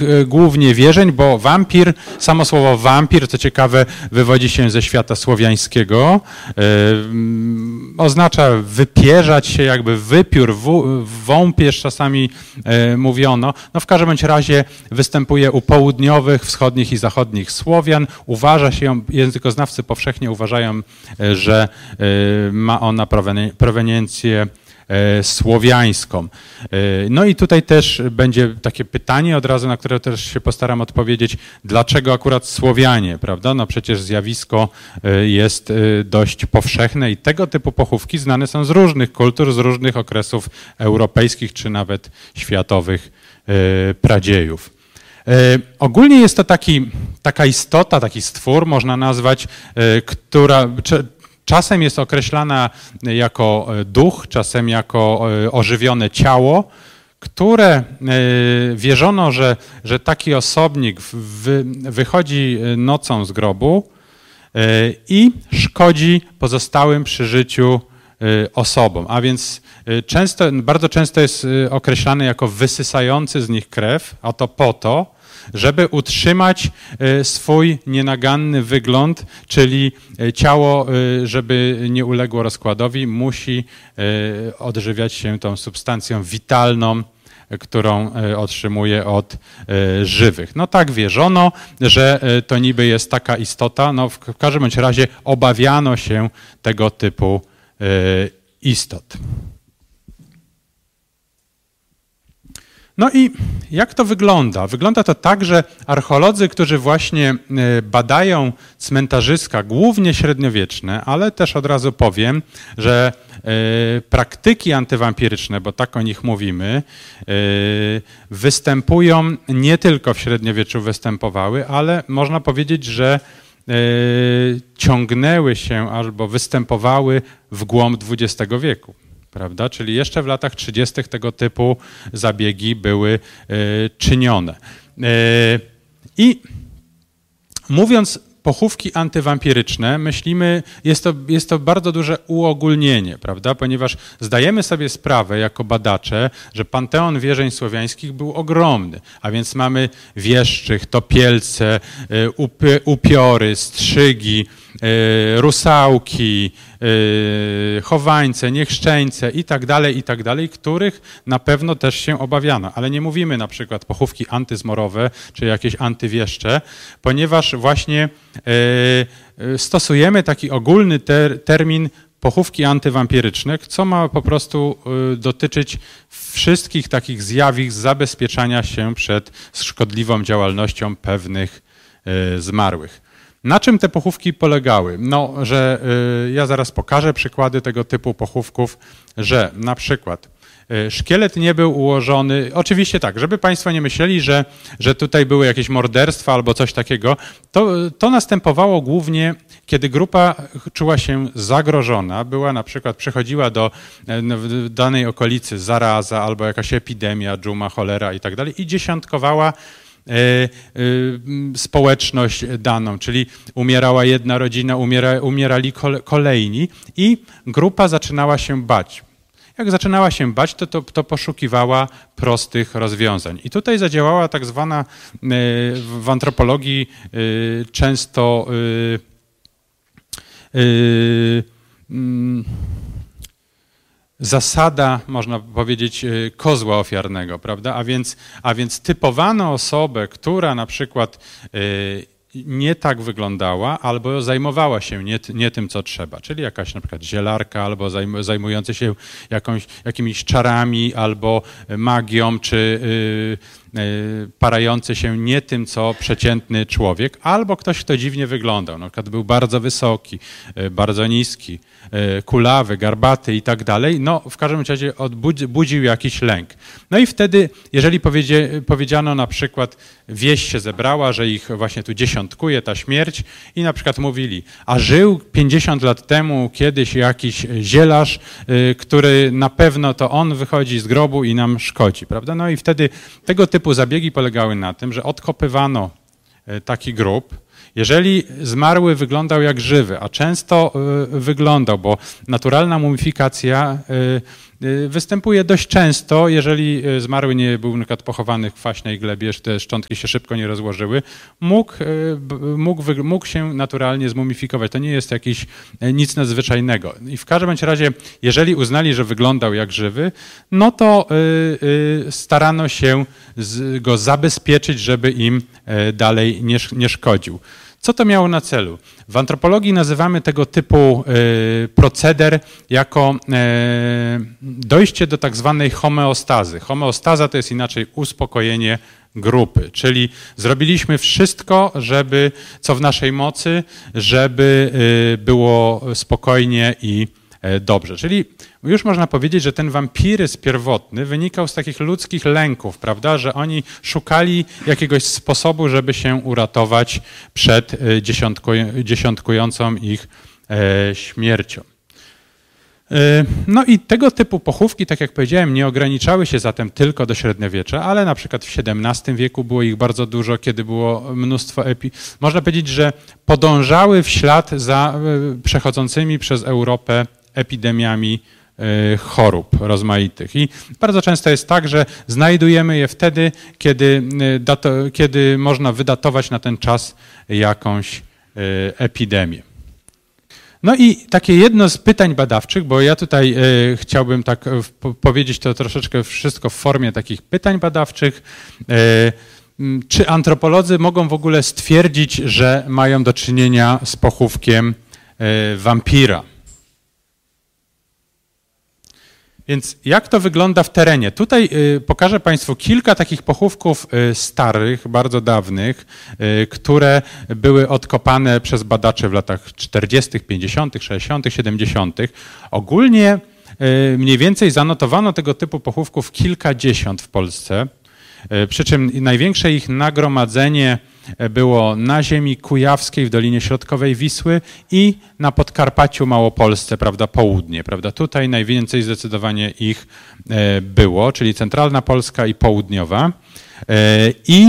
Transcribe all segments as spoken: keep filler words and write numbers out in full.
głównie wierzeń, bo wampir, samo słowo wampir, co ciekawe, wywodzi się ze świata słowiańskiego. Oznacza wypierzać się, jakby wypiór, wąpierz czasami mówiono. No w każdym bądź razie występuje u południowych, wschodnich i zachodnich Słowian. Uważa się, językoznawcy powszechnie uważają, że ma ona proweniencję słowiańską. No i tutaj też będzie takie pytanie od razu, na które też się postaram odpowiedzieć, dlaczego akurat Słowianie, prawda? No przecież zjawisko jest dość powszechne i tego typu pochówki znane są z różnych kultur, z różnych okresów europejskich czy nawet światowych pradziejów. Ogólnie jest to taki, taka istota, taki stwór, można nazwać, która czasem jest określana jako duch, czasem jako ożywione ciało, które wierzono, że, że taki osobnik wy, wychodzi nocą z grobu i szkodzi pozostałym przy życiu osobom, a więc często, bardzo często jest określany jako wysysający z nich krew, a to po to, żeby utrzymać swój nienaganny wygląd, czyli ciało, żeby nie uległo rozkładowi, musi odżywiać się tą substancją witalną, którą otrzymuje od żywych. No tak wierzono, że to niby jest taka istota, no w każdym bądź razie obawiano się tego typu istot. No i jak to wygląda? Wygląda to tak, że archeolodzy, którzy właśnie badają cmentarzyska, głównie średniowieczne, ale też od razu powiem, że praktyki antywampiryczne, bo tak o nich mówimy, występują nie tylko w średniowieczu występowały, ale można powiedzieć, że ciągnęły się albo występowały w głąb dwudziestego wieku. Prawda? Czyli jeszcze w latach trzydziestych tego typu zabiegi były czynione. I mówiąc pochówki antywampiryczne, myślimy, jest to, jest to bardzo duże uogólnienie, prawda? Ponieważ zdajemy sobie sprawę jako badacze, że panteon wierzeń słowiańskich był ogromny, a więc mamy wieszczych, topielce, upiory, strzygi, rusałki, chowańce, niechrzczeńce i tak dalej, i tak dalej, których na pewno też się obawiano. Ale nie mówimy na przykład pochówki antyzmorowe, czy jakieś antywieszcze, ponieważ właśnie stosujemy taki ogólny ter termin pochówki antywampiryczne, co ma po prostu dotyczyć wszystkich takich zjawisk zabezpieczania się przed szkodliwą działalnością pewnych zmarłych. Na czym te pochówki polegały? No, że y, ja zaraz pokażę przykłady tego typu pochówków, że na przykład y, szkielet nie był ułożony, oczywiście tak, żeby Państwo nie myśleli, że, że tutaj były jakieś morderstwa albo coś takiego, to, to następowało głównie, kiedy grupa czuła się zagrożona, była na przykład, przychodziła do w danej okolicy zaraza albo jakaś epidemia, dżuma, cholera i tak dalej i dziesiątkowała społeczność daną, czyli umierała jedna rodzina, umiera, umierali kolejni i grupa zaczynała się bać. Jak zaczynała się bać, to, to, to poszukiwała prostych rozwiązań. I tutaj zadziałała tak zwana w antropologii często zasada, można powiedzieć, kozła ofiarnego, prawda? A więc, a więc typowano osobę, która na przykład nie tak wyglądała albo zajmowała się nie, nie tym, co trzeba, czyli jakaś na przykład zielarka albo zajm, zajmujący się jakąś, jakimiś czarami albo magią, czy yy, yy, parający się nie tym, co przeciętny człowiek, albo ktoś, kto dziwnie wyglądał, na przykład był bardzo wysoki, yy, bardzo niski, yy, kulawy, garbaty i tak dalej, no w każdym razie budził jakiś lęk. No i wtedy, jeżeli powiedzie, powiedziano na przykład, wieś się zebrała, że ich właśnie tu dziesiątkuje ta śmierć i na przykład mówili, a żył pięćdziesiąt lat temu kiedyś jakiś zielarz, yy, który na pewno to on wychodzi z grobu i nam szkodzi, prawda? No i wtedy tego typu zabiegi polegały na tym, że odkopywano taki grób. Jeżeli zmarły wyglądał jak żywy, a często wyglądał, bo naturalna mumifikacja występuje dość często, jeżeli zmarły nie był na przykład pochowany w kwaśnej glebie, te szczątki się szybko nie rozłożyły, mógł, mógł, mógł się naturalnie zmumifikować. To nie jest jakiś nic nadzwyczajnego. I w każdym bądź razie, jeżeli uznali, że wyglądał jak żywy, no to starano się go zabezpieczyć, żeby im dalej nie, nie szkodził. Co to miało na celu? W antropologii nazywamy tego typu y, proceder jako y, dojście do tak zwanej homeostazy. Homeostaza to jest inaczej uspokojenie grupy, czyli zrobiliśmy wszystko, żeby, co w naszej mocy, żeby y, było spokojnie i dobrze. Czyli już można powiedzieć, że ten wampiryzm pierwotny wynikał z takich ludzkich lęków, prawda, że oni szukali jakiegoś sposobu, żeby się uratować przed dziesiątkującą ich śmiercią. No i tego typu pochówki, tak jak powiedziałem, nie ograniczały się zatem tylko do średniowiecza, ale na przykład w siedemnastym wieku było ich bardzo dużo, kiedy było mnóstwo epi... Można powiedzieć, że podążały w ślad za przechodzącymi przez Europę epidemiami chorób rozmaitych. I bardzo często jest tak, że znajdujemy je wtedy, kiedy, dato, kiedy można wydatować na ten czas jakąś epidemię. No i takie jedno z pytań badawczych, bo ja tutaj y, chciałbym tak w, powiedzieć to troszeczkę wszystko w formie takich pytań badawczych. Y, y, czy antropolodzy mogą w ogóle stwierdzić, że mają do czynienia z pochówkiem y, wampira? Więc jak to wygląda w terenie? Tutaj y, pokażę Państwu kilka takich pochówków y, starych, bardzo dawnych, y, które były odkopane przez badaczy w latach czterdziestych, pięćdziesiątych, sześćdziesiątych, siedemdziesiątych. Ogólnie y, mniej więcej zanotowano tego typu pochówków kilkadziesiąt w Polsce, y, przy czym największe ich nagromadzenie było na ziemi kujawskiej w Dolinie Środkowej Wisły i na Podkarpaciu Małopolsce, prawda, południe, prawda. Tutaj najwięcej zdecydowanie ich było, czyli centralna Polska i południowa. I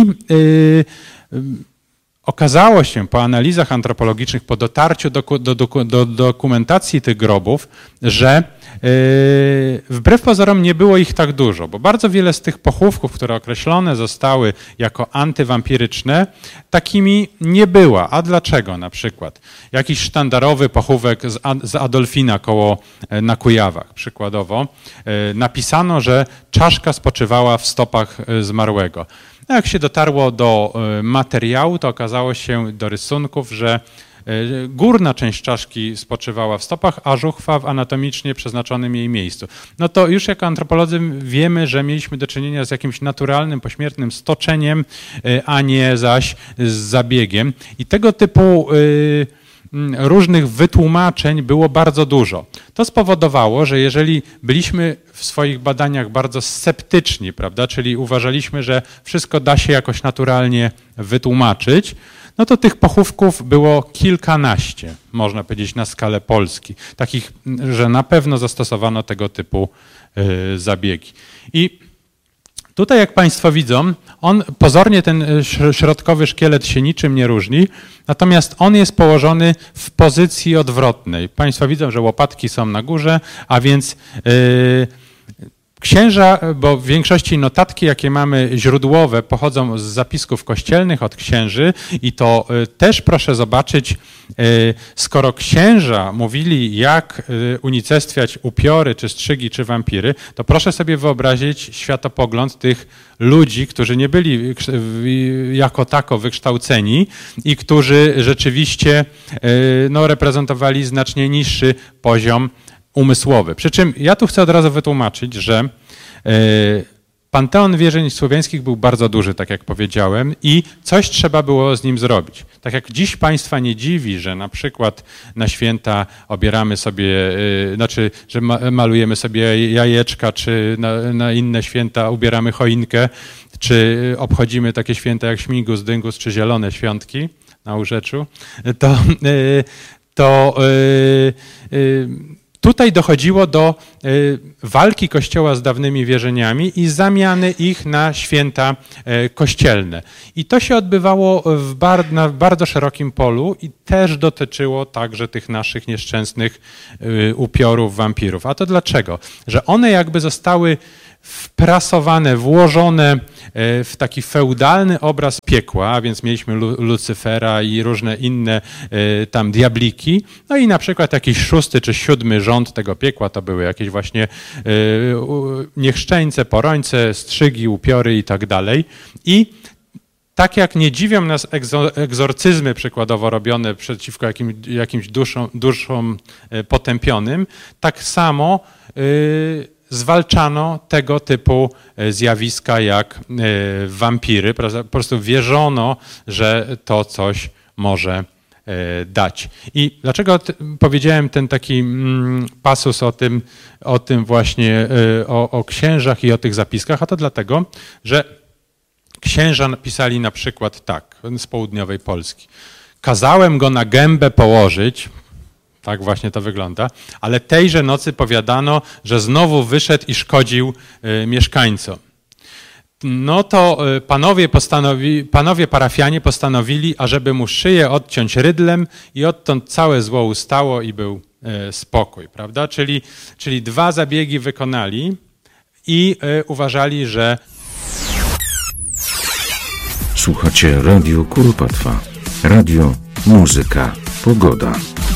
okazało się po analizach antropologicznych, po dotarciu do, do, do, do dokumentacji tych grobów, że yy, wbrew pozorom nie było ich tak dużo, bo bardzo wiele z tych pochówków, które określone zostały jako antywampiryczne, takimi nie była. A dlaczego na przykład? Jakiś sztandarowy pochówek z, z Adolfina koło na Kujawach, przykładowo, yy, napisano, że czaszka spoczywała w stopach zmarłego. No jak się dotarło do materiału, to okazało się do rysunków, że górna część czaszki spoczywała w stopach, a żuchwa w anatomicznie przeznaczonym jej miejscu. No to już jako antropolodzy wiemy, że mieliśmy do czynienia z jakimś naturalnym, pośmiertnym stoczeniem, a nie zaś z zabiegiem. I tego typu różnych wytłumaczeń było bardzo dużo. To spowodowało, że jeżeli byliśmy w swoich badaniach bardzo sceptyczni, prawda, czyli uważaliśmy, że wszystko da się jakoś naturalnie wytłumaczyć, no to tych pochówków było kilkanaście, można powiedzieć, na skalę Polski. Takich, że na pewno zastosowano tego typu y, zabiegi. I tutaj, jak Państwo widzą, on pozornie ten środkowy szkielet się niczym nie różni, natomiast on jest położony w pozycji odwrotnej. Państwo widzą, że łopatki są na górze, a więc yy, księża, bo w większości notatki, jakie mamy źródłowe, pochodzą z zapisków kościelnych od księży i to też proszę zobaczyć, skoro księża mówili, jak unicestwiać upiory, czy strzygi, czy wampiry, to proszę sobie wyobrazić światopogląd tych ludzi, którzy nie byli jako tako wykształceni i którzy rzeczywiście no, reprezentowali znacznie niższy poziom umysłowy. Przy czym ja tu chcę od razu wytłumaczyć, że panteon wierzeń słowiańskich był bardzo duży, tak jak powiedziałem, i coś trzeba było z nim zrobić. Tak jak dziś Państwa nie dziwi, że na przykład na święta obieramy sobie, znaczy, że malujemy sobie jajeczka, czy na, na inne święta ubieramy choinkę, czy obchodzimy takie święta jak Śmigus, Dyngus, czy Zielone Świątki na Urzeczu, to, to tutaj dochodziło do walki Kościoła z dawnymi wierzeniami i zamiany ich na święta kościelne. I to się odbywało w bar, na bardzo szerokim polu i też dotyczyło także tych naszych nieszczęsnych upiorów, wampirów. A to dlaczego? Że one jakby zostały wprasowane, włożone w taki feudalny obraz piekła, a więc mieliśmy Lucyfera i różne inne tam diabliki, no i na przykład jakiś szósty czy siódmy rząd tego piekła to były jakieś właśnie niechrzczeńce, porońce, strzygi, upiory i tak dalej. I tak jak nie dziwią nas egzorcyzmy przykładowo robione przeciwko jakim, jakimś duszom, duszom potępionym, tak samo zwalczano tego typu zjawiska jak wampiry. Po prostu wierzono, że to coś może dać. I dlaczego powiedziałem ten taki pasus o tym, o tym właśnie, o, o księżach i o tych zapiskach? A to dlatego, że księża napisali na przykład tak, z południowej Polski. Kazałem go na gębę położyć, tak właśnie to wygląda, ale tejże nocy powiadano, że znowu wyszedł i szkodził y, mieszkańcom. No to y, panowie, postanowi, panowie parafianie postanowili, ażeby mu szyję odciąć rydlem i odtąd całe zło ustało i był y, spokój, prawda? Czyli, czyli dwa zabiegi wykonali i y, uważali, że... Słuchacie Radio Kuropatwa. Radio, muzyka, pogoda.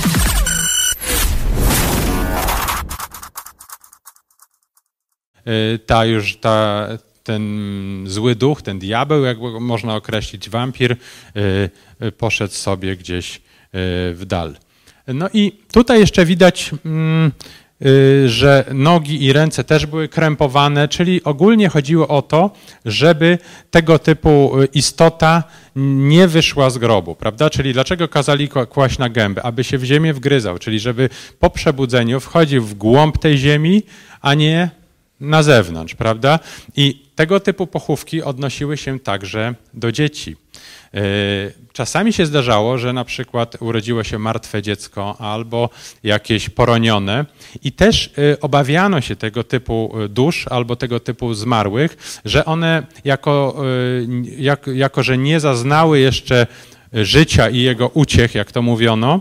Ta już ta, ten zły duch, ten diabeł, jak można określić, wampir, poszedł sobie gdzieś w dal. No i tutaj jeszcze widać, że nogi i ręce też były krępowane, czyli ogólnie chodziło o to, żeby tego typu istota nie wyszła z grobu, prawda? Czyli dlaczego kazali kłaść na gębę? Aby się w ziemię wgryzał, czyli żeby po przebudzeniu wchodził w głąb tej ziemi, a nie na zewnątrz, prawda? I tego typu pochówki odnosiły się także do dzieci. Czasami się zdarzało, że na przykład urodziło się martwe dziecko albo jakieś poronione i też obawiano się tego typu dusz albo tego typu zmarłych, że one jako, jako, jako że nie zaznały jeszcze życia i jego uciech, jak to mówiono,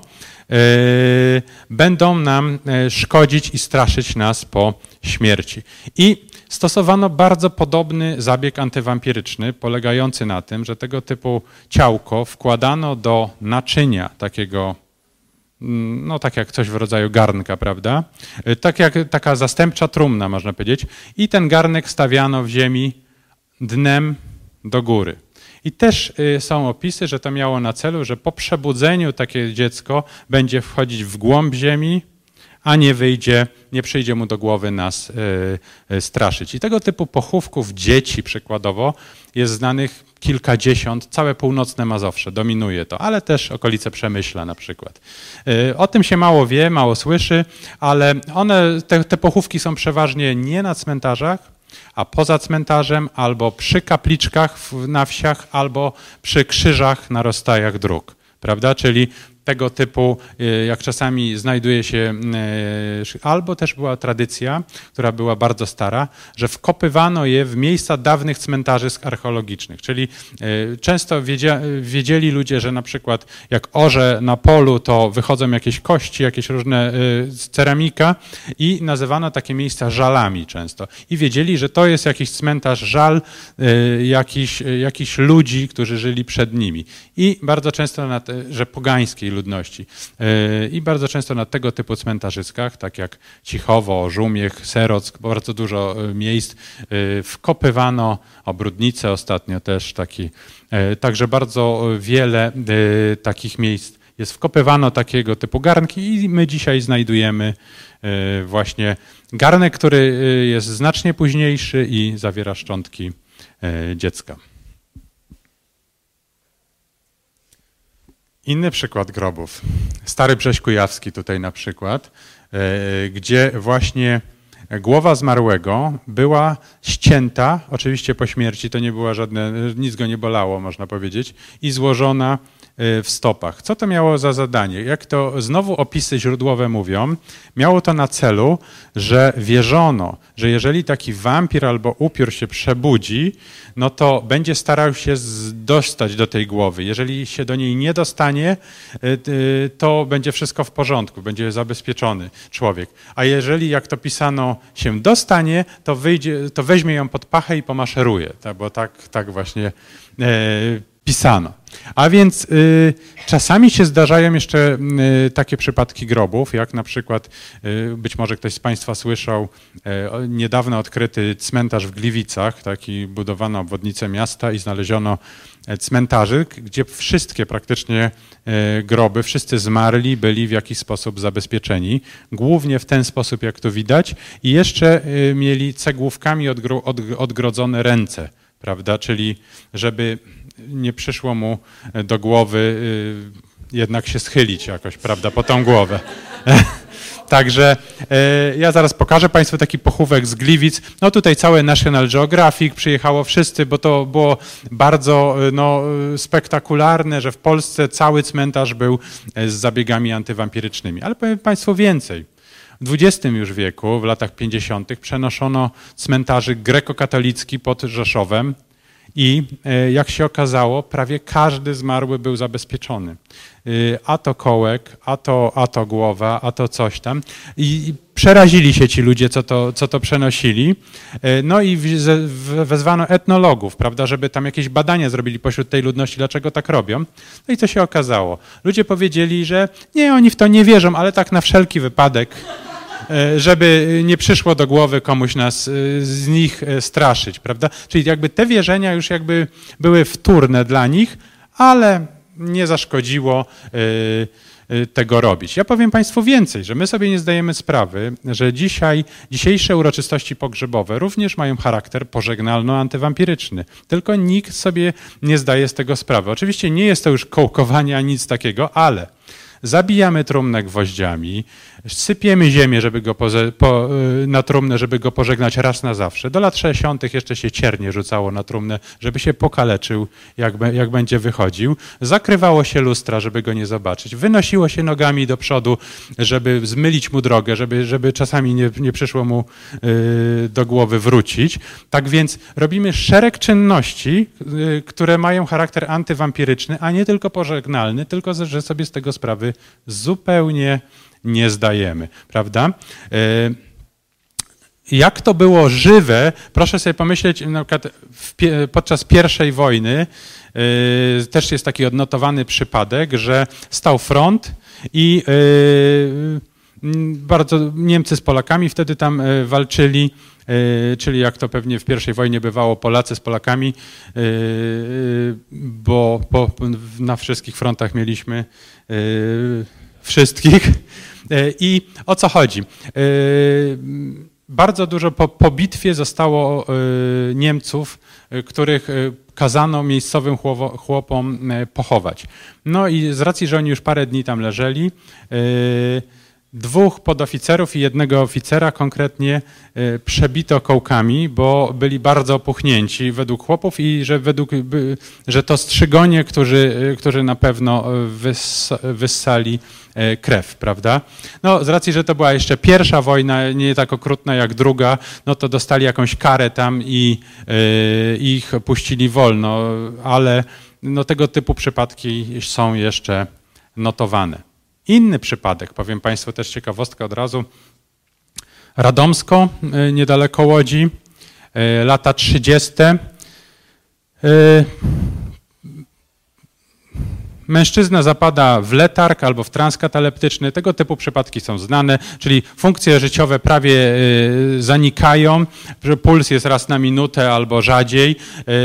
będą nam szkodzić i straszyć nas po śmierci. I stosowano bardzo podobny zabieg antywampiryczny, polegający na tym, że tego typu ciałko wkładano do naczynia takiego, no tak jak coś w rodzaju garnka, prawda? Tak jak taka zastępcza trumna, można powiedzieć. I ten garnek stawiano w ziemi dnem do góry. I też są opisy, że to miało na celu, że po przebudzeniu takie dziecko będzie wchodzić w głąb ziemi, a nie wyjdzie, nie przyjdzie mu do głowy nas y, y, straszyć. I tego typu pochówków dzieci przykładowo jest znanych kilkadziesiąt, całe północne Mazowsze dominuje to, ale też okolice Przemyśla na przykład. Y, o tym się mało wie, mało słyszy, ale one, te, te pochówki są przeważnie nie na cmentarzach, a poza cmentarzem albo przy kapliczkach na wsiach, albo przy krzyżach na rozstajach dróg, prawda? Czyli tego typu, jak czasami znajduje się, albo też była tradycja, która była bardzo stara, że wkopywano je w miejsca dawnych cmentarzysk archeologicznych. Czyli często wiedzieli ludzie, że na przykład jak orze na polu, to wychodzą jakieś kości, jakieś różne ceramika i nazywano takie miejsca żalami często. I wiedzieli, że to jest jakiś cmentarz żal jakichś, jakichś ludzi, którzy żyli przed nimi. I bardzo często, na te, że pogańskiej ludności. I bardzo często na tego typu cmentarzyskach, tak jak Cichowo, Żumiech, Serock, bardzo dużo miejsc wkopywano, Obródnice ostatnio też taki. Także bardzo wiele takich miejsc jest wkopywano takiego typu garnki i my dzisiaj znajdujemy właśnie garnek, który jest znacznie późniejszy i zawiera szczątki dziecka. Inny przykład grobów. Stary Brześć Kujawski tutaj na przykład, gdzie właśnie głowa zmarłego była ścięta, oczywiście po śmierci, to nie była żadne, nic go nie bolało, można powiedzieć, i złożona w stopach. Co to miało za zadanie? Jak to znowu opisy źródłowe mówią, miało to na celu, że wierzono, że jeżeli taki wampir albo upiór się przebudzi, no to będzie starał się dostać do tej głowy. Jeżeli się do niej nie dostanie, to będzie wszystko w porządku, będzie zabezpieczony człowiek. A jeżeli, jak to pisano, się dostanie, to, wyjdzie, to weźmie ją pod pachę i pomaszeruje, bo tak, tak właśnie pisano. A więc y, czasami się zdarzają jeszcze y, takie przypadki grobów, jak na przykład, y, być może ktoś z Państwa słyszał, y, niedawno odkryty cmentarz w Gliwicach, taki budowano obwodnicę miasta i znaleziono cmentarzyk, gdzie wszystkie praktycznie y, groby, wszyscy zmarli byli w jakiś sposób zabezpieczeni, głównie w ten sposób, jak tu widać, i jeszcze y, mieli cegłówkami odgro, od, odgrodzone ręce, prawda, czyli żeby nie przyszło mu do głowy jednak się schylić jakoś, prawda, po tą głowę. Także ja zaraz pokażę Państwu taki pochówek z Gliwic. No tutaj całe National Geographic przyjechało, wszyscy, bo to było bardzo no, spektakularne, że w Polsce cały cmentarz był z zabiegami antywampirycznymi. Ale powiem Państwu więcej. W dwudziestym już wieku, w latach pięćdziesiątych przenoszono cmentarzyk grekokatolicki pod Rzeszowem i jak się okazało, prawie każdy zmarły był zabezpieczony. A to kołek, a to, a to głowa, a to coś tam. I przerazili się ci ludzie, co to, co to przenosili. No i wezwano etnologów, prawda, żeby tam jakieś badania zrobili pośród tej ludności, dlaczego tak robią. No i co się okazało? Ludzie powiedzieli, że nie, oni w to nie wierzą, ale tak na wszelki wypadek, żeby nie przyszło do głowy komuś nas z nich straszyć, prawda? Czyli jakby te wierzenia już jakby były wtórne dla nich, ale nie zaszkodziło tego robić. Ja powiem Państwu więcej, że my sobie nie zdajemy sprawy, że dzisiaj, dzisiejsze uroczystości pogrzebowe również mają charakter pożegnalno-antywampiryczny. Tylko nikt sobie nie zdaje z tego sprawy. Oczywiście nie jest to już kołkowanie ani nic takiego, ale zabijamy trumnę gwoździami, sypiemy ziemię żeby go poze, po, na trumnę, żeby go pożegnać raz na zawsze. Do lat sześćdziesiątych jeszcze się ciernie rzucało na trumnę, żeby się pokaleczył, jak, jak będzie wychodził. Zakrywało się lustra, żeby go nie zobaczyć. Wynosiło się nogami do przodu, żeby zmylić mu drogę, żeby, żeby czasami nie, nie przyszło mu y, do głowy wrócić. Tak więc robimy szereg czynności, y, które mają charakter antywampiryczny, a nie tylko pożegnalny, tylko że sobie z tego sprawy zupełnie nie zdajemy, prawda? Jak to było żywe, proszę sobie pomyśleć, na przykład podczas pierwszej wojny też jest taki odnotowany przypadek, że stał front i bardzo Niemcy z Polakami wtedy tam walczyli, czyli jak to pewnie w pierwszej wojnie bywało, Polacy z Polakami, bo po, na wszystkich frontach mieliśmy wszystkich. I o co chodzi? Bardzo dużo po, po bitwie zostało Niemców, których kazano miejscowym chłopom pochować. No i z racji, że oni już parę dni tam leżeli, dwóch podoficerów i jednego oficera konkretnie przebito kołkami, bo byli bardzo opuchnięci według chłopów i że, według, że to strzygonie, którzy, którzy na pewno wyssali krew, prawda? No z racji, że to była jeszcze pierwsza wojna, nie tak okrutna jak druga, no to dostali jakąś karę tam i y, ich puścili wolno, ale no, tego typu przypadki są jeszcze notowane. Inny przypadek, powiem Państwu też ciekawostkę od razu. Radomsko, niedaleko Łodzi, lata trzydzieste. Mężczyzna zapada w letarg albo w trans kataleptyczny. Tego typu przypadki są znane, czyli funkcje życiowe prawie zanikają, puls jest raz na minutę albo rzadziej.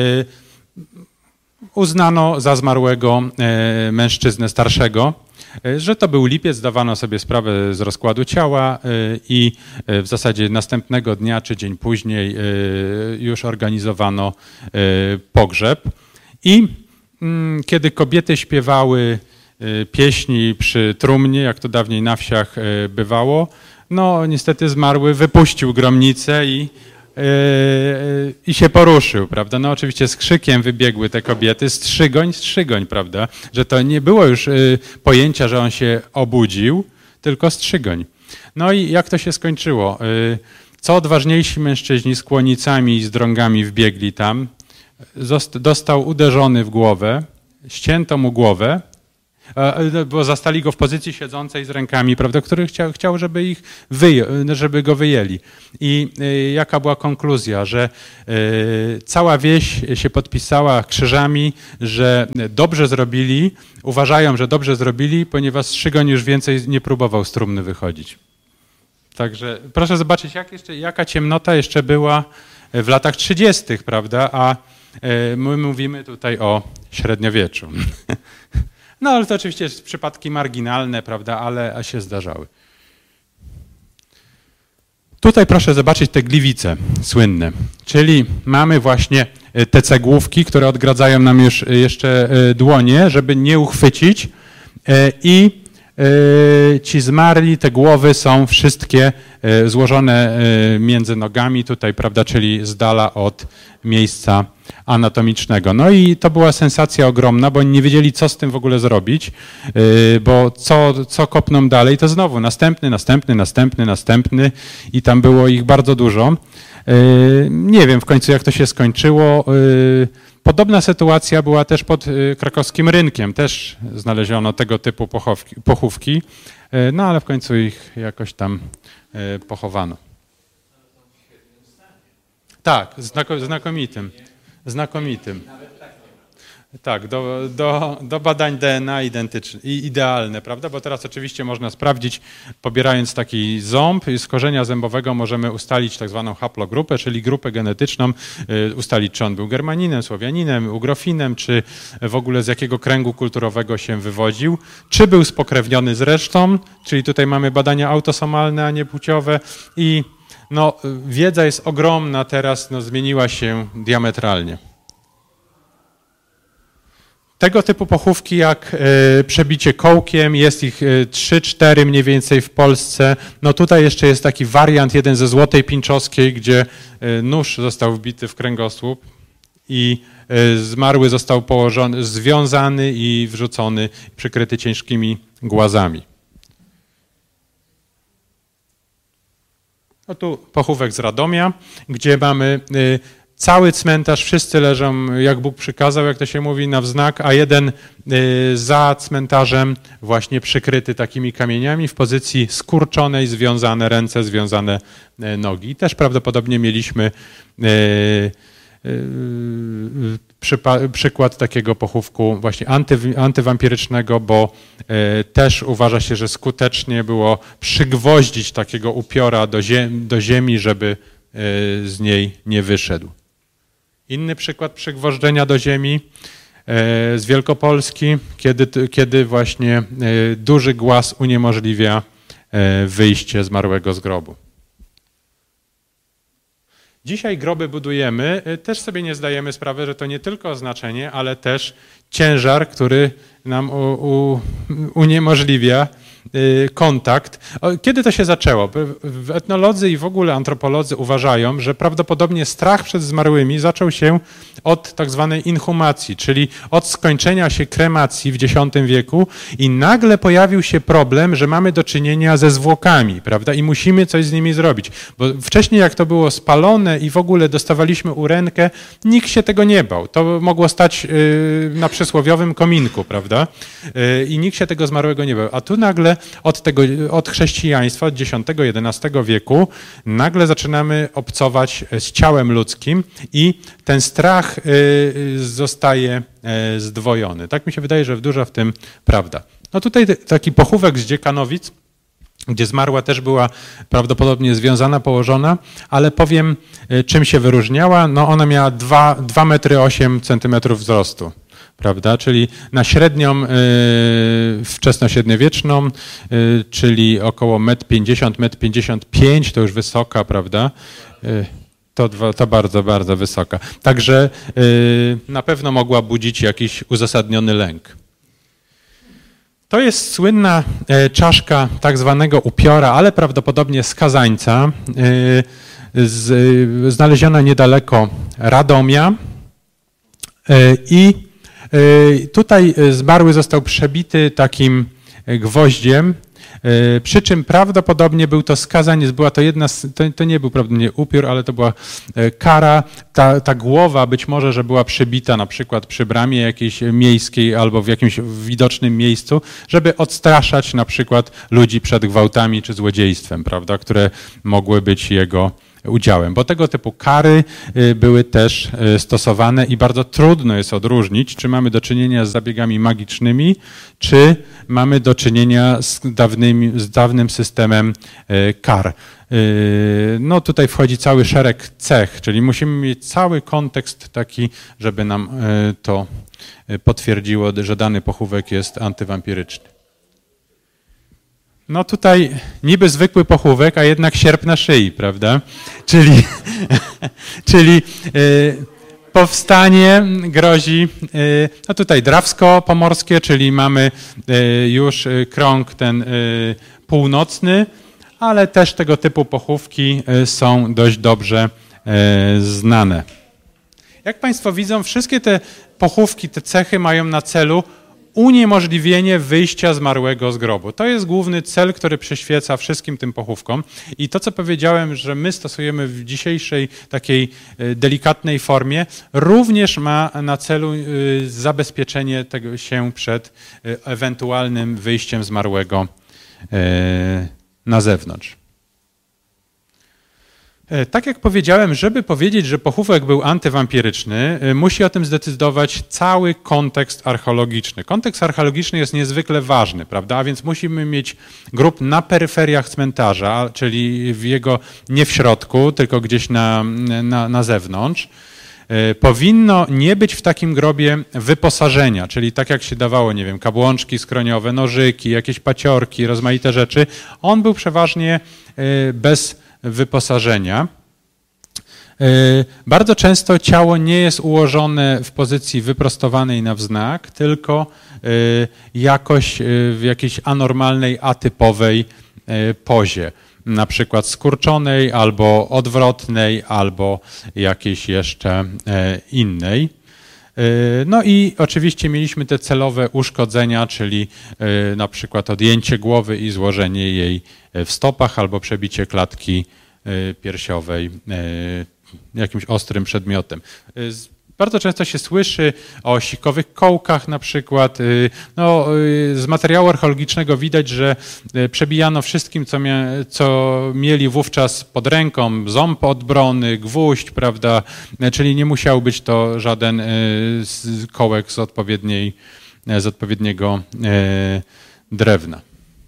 Uznano za zmarłego mężczyznę starszego, że to był lipiec, zdawano sobie sprawę z rozkładu ciała i w zasadzie następnego dnia czy dzień później już organizowano pogrzeb. I kiedy kobiety śpiewały pieśni przy trumnie, jak to dawniej na wsiach bywało, no niestety zmarły wypuścił gromnicę i, yy, i się poruszył, prawda? No oczywiście z krzykiem wybiegły te kobiety, strzygoń, strzygoń, prawda? Że to nie było już yy, pojęcia, że on się obudził, tylko strzygoń. No i jak to się skończyło? Yy, co odważniejsi mężczyźni z kłonicami i z drągami wbiegli tam, dostał uderzony w głowę, ścięto mu głowę, bo zastali go w pozycji siedzącej z rękami, prawda, który chciał, chciał żeby, ich wyje, żeby go wyjęli. I y, jaka była konkluzja, że y, cała wieś się podpisała krzyżami, że dobrze zrobili, uważają, że dobrze zrobili, ponieważ Strzygoń już więcej nie próbował z trumny wychodzić. Także proszę zobaczyć, jak jeszcze, jaka ciemnota jeszcze była w latach trzydziestych, prawda, a y, my mówimy tutaj o średniowieczu. No ale to oczywiście jest przypadki marginalne, prawda, ale się zdarzały. Tutaj proszę zobaczyć te gliwice słynne, czyli mamy właśnie te cegłówki, które odgradzają nam już jeszcze dłonie, żeby nie uchwycić i ci zmarli, te głowy są wszystkie złożone między nogami tutaj, prawda, czyli z dala od miejsca anatomicznego. No i to była sensacja ogromna, bo oni nie wiedzieli, co z tym w ogóle zrobić, bo co, co kopną dalej, to znowu następny, następny, następny, następny i tam było ich bardzo dużo. Nie wiem w końcu, jak to się skończyło. Podobna sytuacja była też pod krakowskim rynkiem. Też znaleziono tego typu pochówki, pochówki, no ale w końcu ich jakoś tam pochowano. Tak, znakomitym. Znakomitym. Tak, do, do, do badań D N A identyczne i idealne, prawda? Bo teraz oczywiście można sprawdzić, pobierając taki ząb z korzenia zębowego możemy ustalić tak zwaną haplogrupę, czyli grupę genetyczną, ustalić, czy on był Germaninem, Słowianinem, Ugrofinem, czy w ogóle z jakiego kręgu kulturowego się wywodził, czy był spokrewniony z resztą, czyli tutaj mamy badania autosomalne, a nie płciowe i no, wiedza jest ogromna teraz, no, zmieniła się diametralnie. Tego typu pochówki jak y, przebicie kołkiem, jest ich y, trzy cztery mniej więcej w Polsce. No tutaj jeszcze jest taki wariant, jeden ze Złotej Pińczowskiej, gdzie y, nóż został wbity w kręgosłup i y, zmarły został położony, związany i wrzucony, przykryty ciężkimi głazami. No tu pochówek z Radomia, gdzie mamy y, cały cmentarz, wszyscy leżą, jak Bóg przykazał, jak to się mówi, na wznak, a jeden y, za cmentarzem właśnie przykryty takimi kamieniami w pozycji skurczonej, związane ręce, związane y, nogi. I też prawdopodobnie mieliśmy y, y, przypa- przykład takiego pochówku właśnie anty, antywampirycznego, bo y, też uważa się, że skutecznie było przygwoździć takiego upiora do, ziem- do ziemi, żeby y, z niej nie wyszedł. Inny przykład przygwożdżenia do ziemi z Wielkopolski, kiedy, kiedy właśnie duży głaz uniemożliwia wyjście zmarłego z grobu. Dzisiaj groby budujemy, też sobie nie zdajemy sprawy, że to nie tylko oznaczenie, ale też ciężar, który nam u, u, uniemożliwia kontakt. Kiedy to się zaczęło? Etnolodzy i w ogóle antropolodzy uważają, że prawdopodobnie strach przed zmarłymi zaczął się od tak zwanej inhumacji, czyli od skończenia się kremacji w dziesiątym wieku i nagle pojawił się problem, że mamy do czynienia ze zwłokami, prawda? I musimy coś z nimi zrobić. Bo wcześniej jak to było spalone i w ogóle dostawaliśmy urękę, nikt się tego nie bał. To mogło stać na przysłowiowym kominku, prawda? I nikt się tego zmarłego nie bał. A tu nagle od tego, od chrześcijaństwa, od dziesiątego jedenastego wieku, nagle zaczynamy obcować z ciałem ludzkim i ten strach zostaje zdwojony. Tak mi się wydaje, że dużo w tym prawda. No tutaj taki pochówek z Dziekanowic, gdzie zmarła też była prawdopodobnie związana, położona, ale powiem, czym się wyróżniała. No ona miała dwa metry osiem centymetrów wzrostu. Prawda? Czyli na średnią y, wczesnośredniowieczną, y, czyli około metr pięćdziesiąt, metr pięćdziesiąt pięć, to już wysoka, prawda? Y, to, to bardzo, bardzo wysoka. Także y, na pewno mogła budzić jakiś uzasadniony lęk. To jest słynna czaszka tak zwanego upiora, ale prawdopodobnie skazańca, znaleziona niedaleko Radomia i tutaj zmarły został przebity takim gwoździem, przy czym prawdopodobnie był to skazaniec, była to jedna, to, to nie był prawdopodobnie upiór, ale to była kara, ta, ta głowa być może, że była przybita na przykład przy bramie jakiejś miejskiej albo w jakimś widocznym miejscu, żeby odstraszać na przykład ludzi przed gwałtami czy złodziejstwem, prawda, które mogły być jego udziałem, bo tego typu kary były też stosowane i bardzo trudno jest odróżnić, czy mamy do czynienia z zabiegami magicznymi, czy mamy do czynienia z, dawnymi, z dawnym systemem kar. No tutaj wchodzi cały szereg cech, czyli musimy mieć cały kontekst taki, żeby nam to potwierdziło, że dany pochówek jest antywampiryczny. No tutaj niby zwykły pochówek, a jednak sierp na szyi, prawda? Czyli, czyli y, powstanie grozi, y, no tutaj drawsko-pomorskie, czyli mamy y, już krąg ten y, północny, ale też tego typu pochówki y, są dość dobrze y, znane. Jak Państwo widzą, wszystkie te pochówki, te cechy mają na celu uniemożliwienie wyjścia zmarłego z grobu. To jest główny cel, który przyświeca wszystkim tym pochówkom. I to, co powiedziałem, że my stosujemy w dzisiejszej takiej delikatnej formie, również ma na celu zabezpieczenie tego się przed ewentualnym wyjściem zmarłego na zewnątrz. Tak jak powiedziałem, żeby powiedzieć, że pochówek był antywampiryczny, musi o tym zdecydować cały kontekst archeologiczny. Kontekst archeologiczny jest niezwykle ważny, prawda? A więc musimy mieć grób na peryferiach cmentarza, czyli w jego nie w środku, tylko gdzieś na, na, na zewnątrz. Powinno nie być w takim grobie wyposażenia, czyli tak jak się dawało, nie wiem, kabłączki skroniowe, nożyki, jakieś paciorki, rozmaite rzeczy. On był przeważnie bez wyposażenia. Bardzo często ciało nie jest ułożone w pozycji wyprostowanej na wznak, tylko jakoś w jakiejś anormalnej, atypowej pozie. Na przykład skurczonej, albo odwrotnej, albo jakiejś jeszcze innej. No i oczywiście mieliśmy te celowe uszkodzenia, czyli na przykład odjęcie głowy i złożenie jej w stopach albo przebicie klatki piersiowej jakimś ostrym przedmiotem. Bardzo często się słyszy o sikowych kołkach na przykład. No, z materiału archeologicznego widać, że przebijano wszystkim, co, mia, co mieli wówczas pod ręką, ząb odbrony, gwóźdź, prawda, czyli nie musiał być to żaden kołek z, odpowiedniej, z odpowiedniego drewna.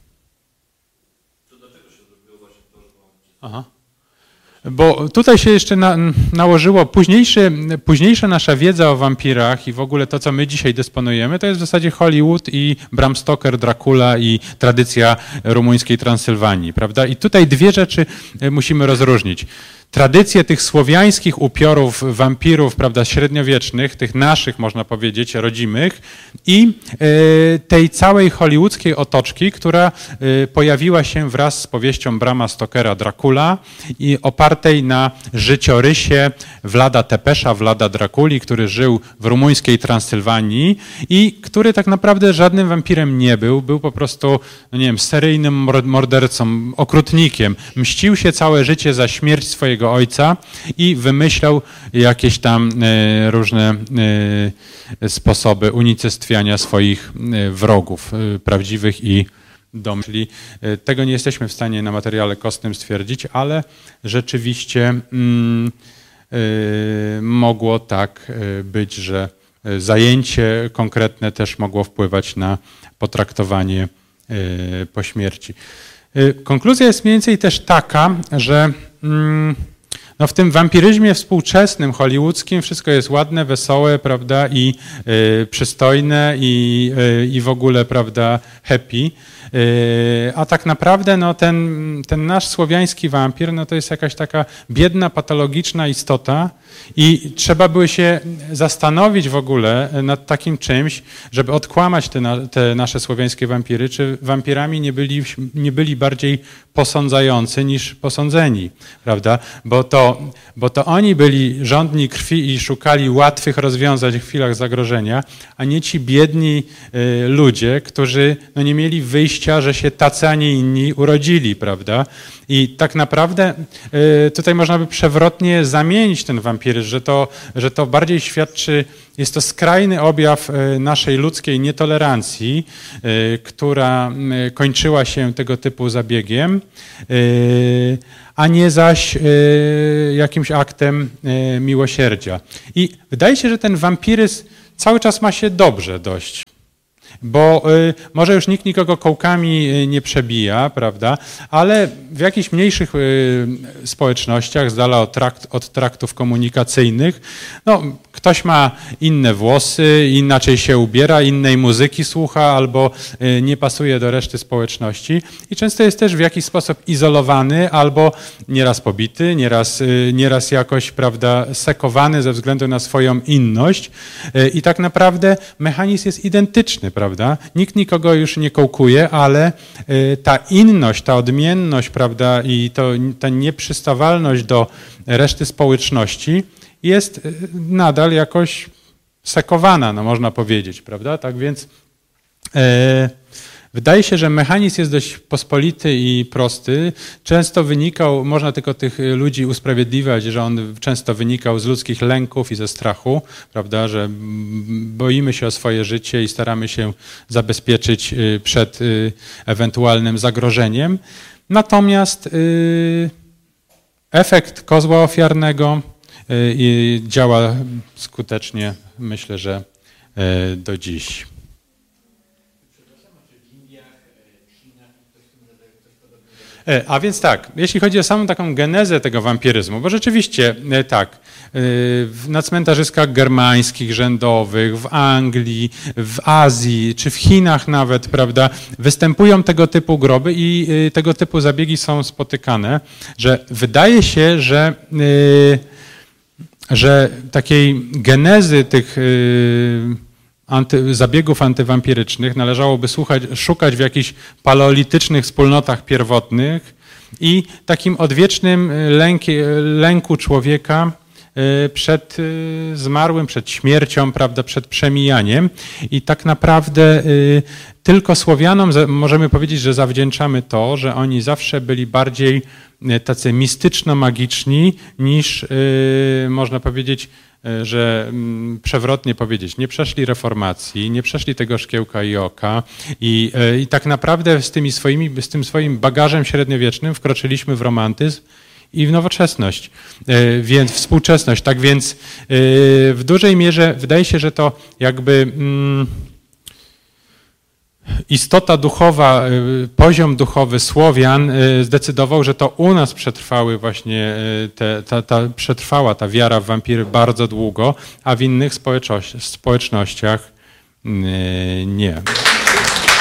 To dlaczego się zrobiło właśnie to, że... Aha. Bo tutaj się jeszcze na, nałożyło późniejsze, późniejsza nasza wiedza o wampirach i w ogóle to, co my dzisiaj dysponujemy, to jest w zasadzie Hollywood i Bram Stoker, Dracula i tradycja rumuńskiej Transylwanii, prawda? I tutaj dwie rzeczy musimy rozróżnić. Tradycje tych słowiańskich upiorów, wampirów, prawda, średniowiecznych, tych naszych, można powiedzieć, rodzimych i tej całej hollywoodzkiej otoczki, która pojawiła się wraz z powieścią Brama Stokera Dracula i opartej na życiorysie Vlada Tepesza, Vlada Draculi, który żył w rumuńskiej Transylwanii i który tak naprawdę żadnym wampirem nie był, był po prostu, no nie wiem, seryjnym mordercą, okrutnikiem. Mścił się całe życie za śmierć swojego ojca i wymyślał jakieś tam różne sposoby unicestwiania swoich wrogów prawdziwych i domyślnych. Czyli tego nie jesteśmy w stanie na materiale kostnym stwierdzić, ale rzeczywiście mm, mogło tak być, że zajęcie konkretne też mogło wpływać na potraktowanie po śmierci. Konkluzja jest mniej więcej też taka, że mm, no w tym wampiryzmie współczesnym, hollywoodzkim wszystko jest ładne, wesołe, prawda, i y, przystojne i, y, i w ogóle, prawda, happy. Y, a tak naprawdę no, ten, ten nasz słowiański wampir no, to jest jakaś taka biedna, patologiczna istota i trzeba by się zastanowić w ogóle nad takim czymś, żeby odkłamać te, na, te nasze słowiańskie wampiry, czy wampirami nie byli, nie byli bardziej posądzający niż posądzeni, prawda? Bo to, bo to oni byli żądni krwi i szukali łatwych rozwiązań w chwilach zagrożenia, a nie ci biedni y, ludzie, którzy no, nie mieli wyjścia, że się tacy, a nie inni urodzili, prawda? I tak naprawdę y, tutaj można by przewrotnie zamienić ten wampiryzm, że to, że to bardziej świadczy, jest to skrajny objaw y, naszej ludzkiej nietolerancji, y, która y, kończyła się tego typu zabiegiem, y, a nie zaś y, jakimś aktem y, miłosierdzia. I wydaje się, że ten wampiryzm cały czas ma się dobrze dość. Bo y, może już nikt nikogo kołkami y, nie przebija, prawda, ale w jakichś mniejszych y, społecznościach, z dala od, trakt, od traktów komunikacyjnych, no, ktoś ma inne włosy, inaczej się ubiera, innej muzyki słucha albo y, nie pasuje do reszty społeczności i często jest też w jakiś sposób izolowany albo nieraz pobity, nieraz, y, nieraz jakoś, prawda, sekowany ze względu na swoją inność y, i tak naprawdę mechanizm jest identyczny, prawda. Prawda? Nikt nikogo już nie kołkuje, ale y, ta inność, ta odmienność, prawda, i to, ta nieprzystawalność do reszty społeczności jest y, nadal jakoś sekowana, no można powiedzieć, prawda? Tak więc y, wydaje się, że mechanizm jest dość pospolity i prosty. Często wynikał, można tylko tych ludzi usprawiedliwiać, że on często wynikał z ludzkich lęków i ze strachu, prawda, że boimy się o swoje życie i staramy się zabezpieczyć przed ewentualnym zagrożeniem. Natomiast efekt kozła ofiarnego działa skutecznie, myślę, że do dziś. A więc tak, jeśli chodzi o samą taką genezę tego wampiryzmu, bo rzeczywiście tak, na cmentarzyskach germańskich, rzędowych, w Anglii, w Azji czy w Chinach nawet, prawda, występują tego typu groby i tego typu zabiegi są spotykane, że wydaje się, że, że takiej genezy tych Anty, zabiegów antywampirycznych należałoby słuchać, szukać w jakichś paleolitycznych wspólnotach pierwotnych i takim odwiecznym lęki, lęku człowieka przed zmarłym, przed śmiercią, prawda, przed przemijaniem. I tak naprawdę tylko Słowianom możemy powiedzieć, że zawdzięczamy to, że oni zawsze byli bardziej tacy mistyczno-magiczni niż, można powiedzieć, że przewrotnie powiedzieć, nie przeszli reformacji, nie przeszli tego szkiełka i oka i, i tak naprawdę z, tymi swoimi, z tym swoim bagażem średniowiecznym wkroczyliśmy w romantyzm i w nowoczesność, więc współczesność. Tak więc w dużej mierze wydaje się, że to jakby istota duchowa, poziom duchowy Słowian zdecydował, że to u nas przetrwały właśnie, te, ta, ta, przetrwała ta wiara w wampiry bardzo długo, a w innych społecznościach nie.